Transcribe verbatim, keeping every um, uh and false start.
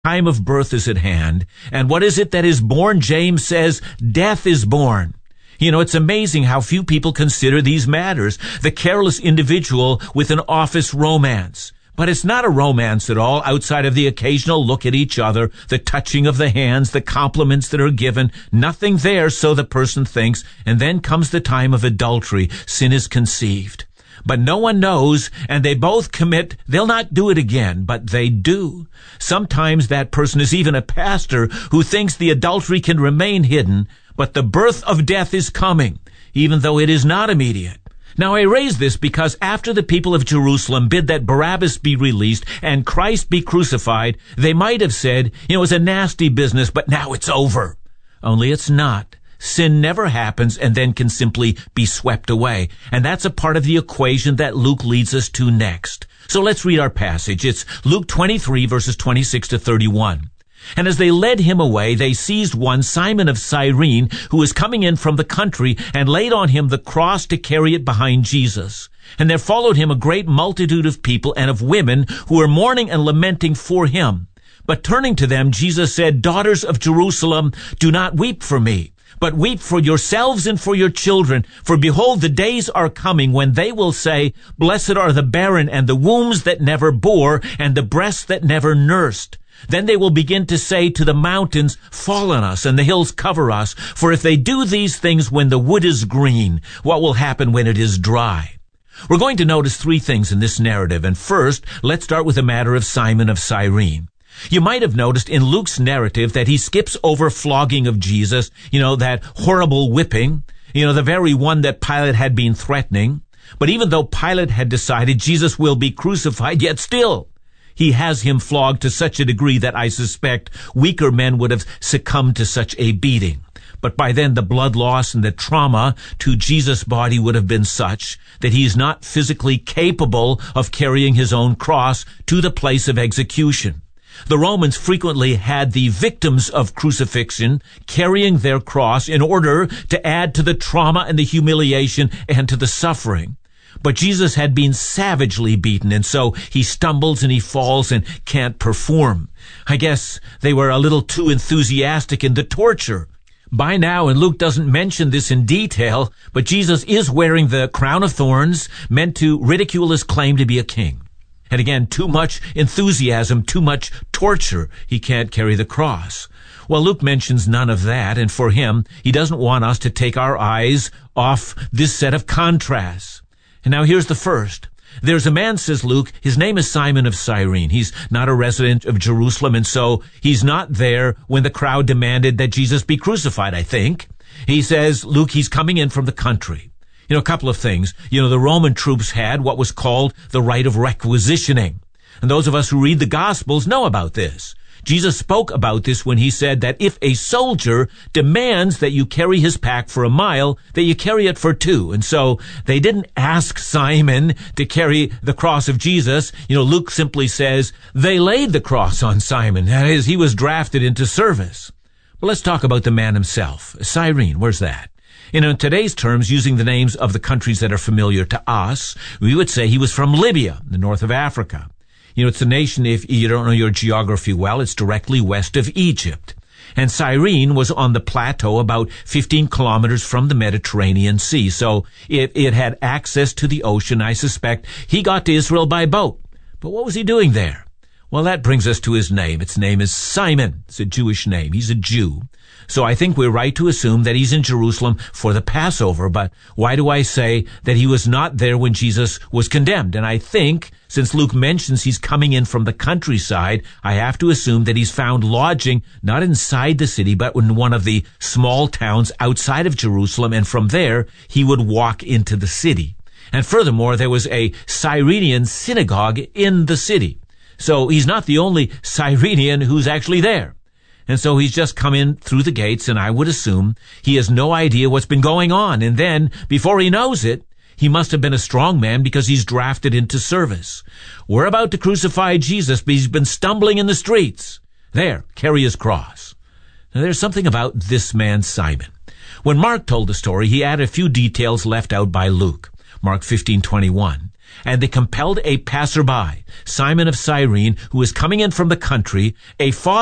time of birth is at hand. And what is it that is born? James says, death is born. You know, it's amazing how few people consider these matters. The careless individual with an office romance. But it's not a romance at all, outside of the occasional look at each other, the touching of the hands, the compliments that are given. Nothing there, so the person thinks. And then comes the time of adultery. Sin is conceived. But no one knows, and they both commit. They'll not do it again, but they do. Sometimes that person is even a pastor who thinks the adultery can remain hidden, but the birth of death is coming, even though it is not immediate. Now I raise this because after the people of Jerusalem bid that Barabbas be released and Christ be crucified, they might have said, you know, it was a nasty business, but now it's over. Only it's not. Sin never happens and then can simply be swept away. And that's a part of the equation that Luke leads us to next. So let's read our passage. It's Luke twenty-three, verses twenty-six to thirty-one. And as they led him away, they seized one, Simon of Cyrene, who was coming in from the country, and laid on him the cross to carry it behind Jesus. And there followed him a great multitude of people and of women who were mourning and lamenting for him. But turning to them, Jesus said, Daughters of Jerusalem, do not weep for me, but weep for yourselves and for your children. For behold, the days are coming when they will say, Blessed are the barren and the wombs that never bore and the breasts that never nursed. Then they will begin to say to the mountains, Fall on us, and the hills cover us. For if they do these things when the wood is green, what will happen when it is dry? We're going to notice three things in this narrative. And first, let's start with the matter of Simon of Cyrene. You might have noticed in Luke's narrative that he skips over flogging of Jesus, you know, that horrible whipping, you know, the very one that Pilate had been threatening. But even though Pilate had decided Jesus will be crucified, yet still, he has him flogged to such a degree that I suspect weaker men would have succumbed to such a beating. But by then the blood loss and the trauma to Jesus' body would have been such that he is not physically capable of carrying his own cross to the place of execution. The Romans frequently had the victims of crucifixion carrying their cross in order to add to the trauma and the humiliation and to the suffering. But Jesus had been savagely beaten, and so he stumbles and he falls and can't perform. I guess they were a little too enthusiastic in the torture. By now, and Luke doesn't mention this in detail, but Jesus is wearing the crown of thorns meant to ridicule his claim to be a king. And again, too much enthusiasm, too much torture. He can't carry the cross. Well, Luke mentions none of that, and for him, he doesn't want us to take our eyes off this set of contrasts. And now here's the first. There's a man, says Luke, his name is Simon of Cyrene. He's not a resident of Jerusalem, and so he's not there when the crowd demanded that Jesus be crucified, I think. He says, Luke, he's coming in from the country. You know, a couple of things. You know, the Roman troops had what was called the right of requisitioning. And those of us who read the Gospels know about this. Jesus spoke about this when he said that if a soldier demands that you carry his pack for a mile, that you carry it for two. And so they didn't ask Simon to carry the cross of Jesus. You know, Luke simply says they laid the cross on Simon. That is, he was drafted into service. But let's talk about the man himself. Cyrene, where's that? You know, in today's terms, using the names of the countries that are familiar to us, we would say he was from Libya, the north of Africa. You know, it's a nation, if you don't know your geography well, it's directly west of Egypt. And Cyrene was on the plateau about fifteen kilometers from the Mediterranean Sea. So it, it had access to the ocean. I suspect he got to Israel by boat. But what was he doing there? Well, that brings us to his name. Its name is Simon. It's a Jewish name. He's a Jew. So I think we're right to assume that he's in Jerusalem for the Passover. But why do I say that he was not there when Jesus was condemned? And I think, since Luke mentions he's coming in from the countryside, I have to assume that he's found lodging not inside the city, but in one of the small towns outside of Jerusalem. And from there, he would walk into the city. And furthermore, there was a Cyrenian synagogue in the city. So he's not the only Cyrenian who's actually there. And so he's just come in through the gates, and I would assume he has no idea what's been going on. And then, before he knows it, he must have been a strong man because he's drafted into service. We're about to crucify Jesus, but he's been stumbling in the streets. There, carry his cross. Now, there's something about this man, Simon. When Mark told the story, he added a few details left out by Luke. Mark fifteen twenty-one. and they compelled a passerby, Simon of Cyrene, who was coming in from the country, a father